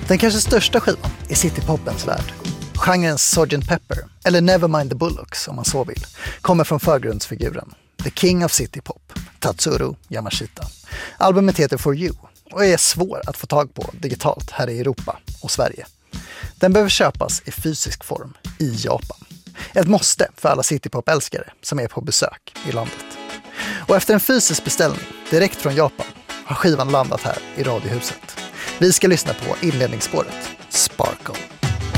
Den kanske största skivan i citypopens värld. Genrens Sgt. Pepper, eller Nevermind the Bullocks om man så vill, kommer från förgrundsfiguren, the king of citypop, Tatsuro Yamashita. Albumet heter For You och är svår att få tag på digitalt här i Europa och Sverige. Den behöver köpas i fysisk form i Japan. Ett måste för alla citypop-älskare som är på besök i landet. Och efter en fysisk beställning direkt från Japan har skivan landat här i Radiohuset. Vi ska lyssna på inledningsspåret Sparkle.